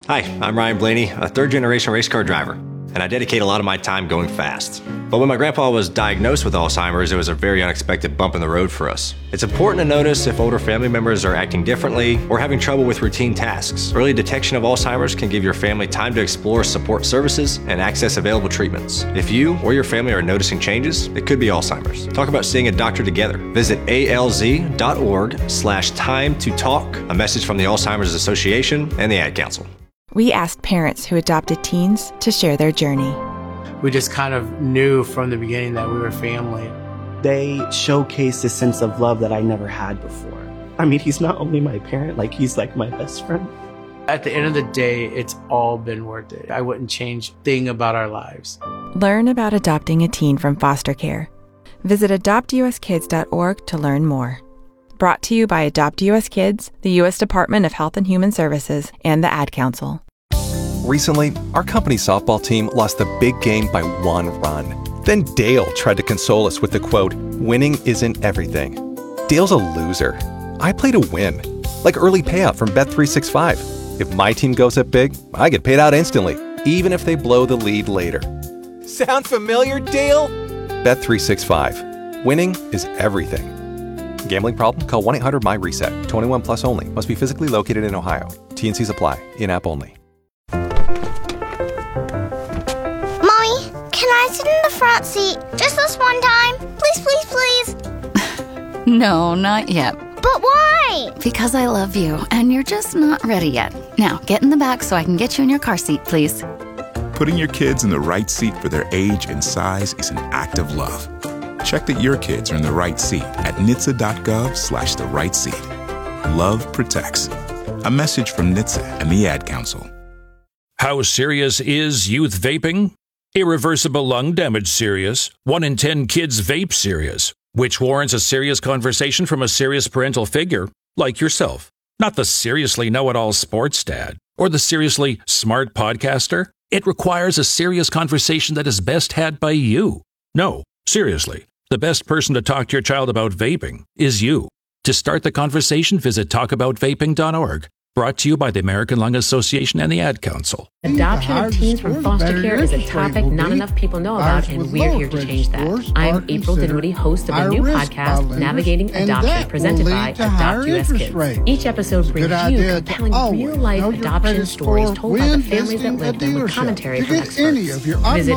Hi, I'm Ryan Blaney, a third-generation race car driver, and I dedicate a lot of my time going fast. But when my grandpa was diagnosed with Alzheimer's, it was a very unexpected bump in the road for us. It's important to notice if older family members are acting differently or having trouble with routine tasks. Early detection of Alzheimer's can give your family time to explore support services and access available treatments. If you or your family are noticing changes, it could be Alzheimer's. Talk about seeing a doctor together. Visit alz.org/time-to-talk, a message from the Alzheimer's Association and the Ad Council. We asked parents who adopted teens to share their journey. We just kind of knew from the beginning that we were family. They showcased a sense of love that I never had before. I mean, he's not only my parent, he's like my best friend. At the end of the day, it's all been worth it. I wouldn't change a thing about our lives. Learn about adopting a teen from foster care. Visit adoptuskids.org to learn more. Brought to you by Adopt US Kids, the U.S. Department of Health and Human Services, and the Ad Council. Recently, our company's softball team lost the big game by 1 run. Then Dale tried to console us with the quote, "Winning isn't everything." Dale's a loser. I play to win, like early payout from Bet365. If my team goes up big, I get paid out instantly, even if they blow the lead later. Sound familiar, Dale? Bet365. Winning is everything. Gambling problem? Call 1-800-MY-RESET. 21 plus only. Must be physically located in Ohio. T&Cs apply. In-app only. Mommy, can I sit in the front seat just this one time? Please, please, please. No, not yet. But why? Because I love you, and you're just not ready yet. Now, get in the back so I can get you in your car seat, please. Putting your kids in the right seat for their age and size is an act of love. Check that your kids are in the right seat at NHTSA.gov/the right seat. Love protects. A message from NHTSA and the Ad Council. How serious is youth vaping? Irreversible lung damage serious. 1 in 10 kids vape serious, which warrants a serious conversation from a serious parental figure like yourself. Not the seriously know-it-all sports dad or the seriously smart podcaster. It requires a serious conversation that is best had by you. No, seriously, the best person to talk to your child about vaping is you. To start the conversation, visit talkaboutvaping.org. Brought to you by the American Lung Association and the Ad Council. Adoption of teens from foster care is a topic not enough people know about, and we're here to change that. I'm April Dinwiddie, host of a new podcast, Navigating Adoption, presented by Adopt US Kids. Each episode brings you compelling real-life adoption stories told by the families that live them with commentary from experts. Visit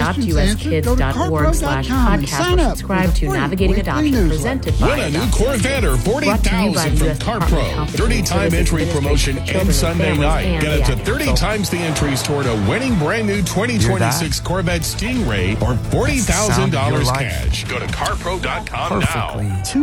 adoptuskids.org/podcast or subscribe to Navigating Adoption, presented by Win a new Corvette or $40,000 from CarPro. 30-time entry promotion ends Sunday night. Get up to 30 times the entries toward a winning brand new 2026 Corvette Stingray or $40,000 cash. Go to carpro.com now.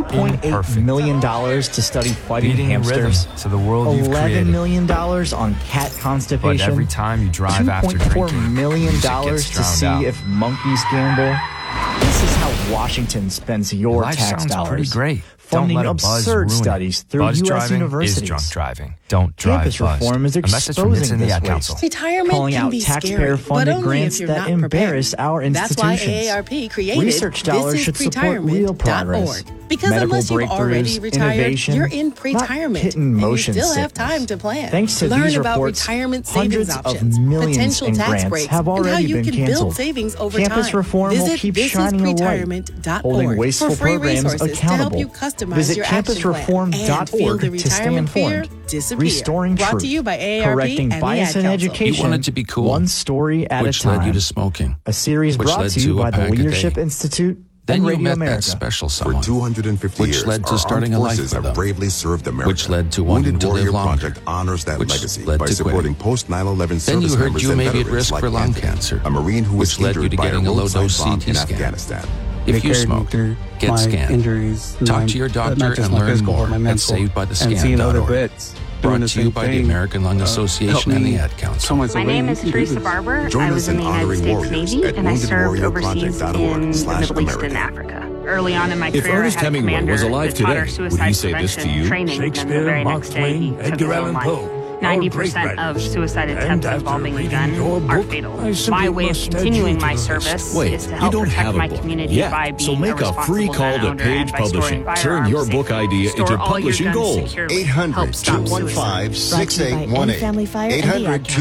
$2.8 million to study fighting hamsters. To the world you've $11 million on cat constipation. But every time you drive after drinking, $2.4 million to see if monkeys gamble. This is how Washington spends your tax dollars. Pretty great. Funding absurd studies through U.S. universities. Is drunk driving. Don't drive. Campus reform is exposing this waste. Retirement calling can out be taxpayer-funded grants that embarrass our institutions. That's why AARP created Research dollars should support real progress. Because medical unless you've already retired, innovation, you're in pre-retirement, and you still have time to plan. Thanks to Learn these about reports, retirement savings hundreds options, of millions potential in tax grants breaks, have and how already you been can canceled. build savings over Campus time. reform will Visit keep shining a light, holding wasteful for free programs resources to help you accountable. customize Visit your action plan and feel campusreform.org the to stay retirement fear informed. disappear. Restoring Brought truth, to you by AARP correcting and bias the in Ad Council. education, You wanted to be cool, one story at a which time. led you to smoking, a series which brought led to you to a by the pack a Leadership day. Institute Then and you Radio met America. that special someone, For 250 which years, led to our starting a armed life forces for have them, bravely served America. which led to wanting Wounded to Warrior live longer, Project honors that which legacy led by to supporting quitting. post-9/11 Then service you heard members you and may be at veterans risk like for lung Anthony, cancer, a Marine who was which led you injured to by a getting a roadside low-dose bomb CT in scan. Afghanistan. If you smoke, get scanned. Injuries, Talk to your doctor and learn more at SavedByTheScan.org. Brought to you by the American Lung Association and the Ad Council. My name is Teresa Barber. I was in the United States Navy, and I served overseas in the Middle East and Africa. Early on in my career, Ernest I had a Hemingway commander was alive that taught today, our would suicide he say this to prevention you? training, and the very next day he took his own life. 90% of suicide attempts involving a gun are fatal. My way of continuing my service is to help protect my community by being make a free call to Page Publishing. Turn your book idea into publishing gold. 800-215-6818. 800